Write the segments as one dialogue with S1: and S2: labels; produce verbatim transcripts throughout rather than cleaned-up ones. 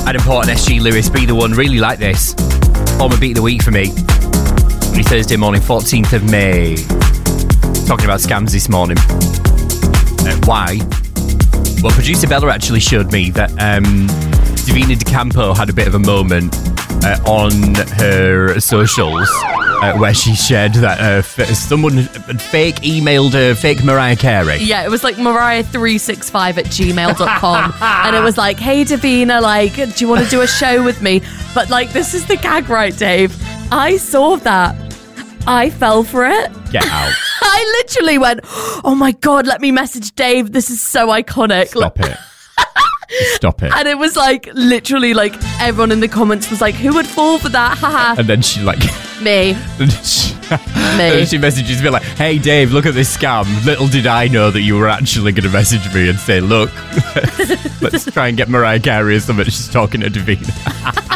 S1: Adam Port and S G Lewis, Be The One. Really like this. Former Beat of the Week for me. Every Thursday morning, fourteenth of May. Talking about scams this morning. Uh, why? Well, producer Bella actually showed me that um, Davina De Campo had a bit of a moment uh, on her socials uh, where she shared that uh, f- someone fake emailed her fake Mariah Carey.
S2: Yeah, it was like Mariah three six five at gmail dot com. And it was like, hey, Davina, like, do you want to do a show with me? But, like, this is the gag, right, Dave? I saw that. I fell for it.
S1: Get out.
S2: I literally went, oh my God, let me message Dave. This is so iconic.
S1: Stop it. Stop it.
S2: And it was like, literally, like, everyone in the comments was like, who would fall for that? Haha.
S1: And then she, like...
S2: Me.
S1: And she,
S2: Me.
S1: And she messages me like, hey, Dave, look at this scam. Little did I know that you were actually going to message me and say, look, let's, let's try and get Mariah Carey or something. She's talking to Davina.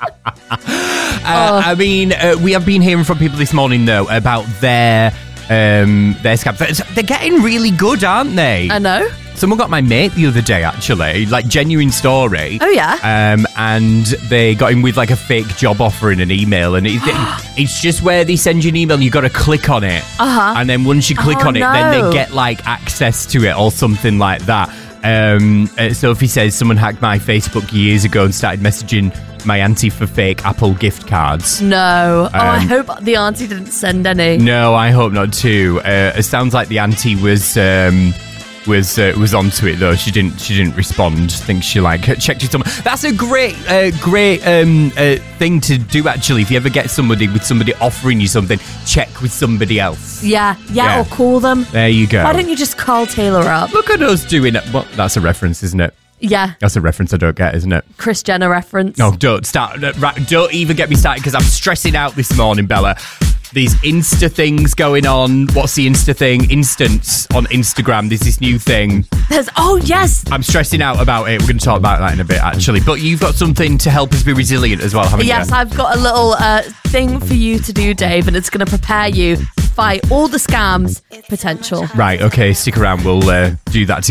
S1: Uh,
S2: oh.
S1: I mean, uh, we have been hearing from people this morning, though, about their um, their scams. They're getting really good, aren't they?
S2: I know.
S1: Someone got my mate the other day, actually, like, genuine story.
S2: Oh, yeah?
S1: Um, and they got him with, like, a fake job offer in an email. And it, it's just where they send you an email and you've got to click on it.
S2: Uh-huh.
S1: And then once you click
S2: Oh,
S1: on it,
S2: no.
S1: then they get, like, access to it or something like that. Um, uh, Sophie says someone hacked my Facebook years ago and started messaging my auntie for fake Apple gift cards.
S2: No. Oh, I
S1: Um,
S2: hope the auntie didn't send any.
S1: No, I hope not too. Uh, it sounds like the auntie was um, was uh, was onto it though. She didn't she didn't respond. I think she like checked it on. That's a great uh, great um, uh, thing to do actually. If you ever get somebody with somebody offering you something, check with somebody else.
S2: Yeah, yeah,
S1: Yeah.
S2: or call them.
S1: There you go.
S2: Why don't you just call Taylor up?
S1: Look at us doing it. Well, that's a reference, isn't it?
S2: Yeah,
S1: That's a reference I don't get, isn't it?
S2: Kris Jenner reference.
S1: No, don't start. uh, Right, don't even get me started because I'm stressing out this morning, Bella. These Insta things going on. What's the Insta thing? Instants on Instagram. There's this new thing.
S2: There's, oh, yes.
S1: I'm stressing out about it. We're going to talk about that in a bit, actually. But you've got something to help us be resilient as well, haven't
S2: Yes,
S1: you?
S2: I've got a little uh, thing for you to do, Dave, and it's going to prepare you to fight all the scams potential.
S1: Right, okay, stick around. We'll uh, do that together.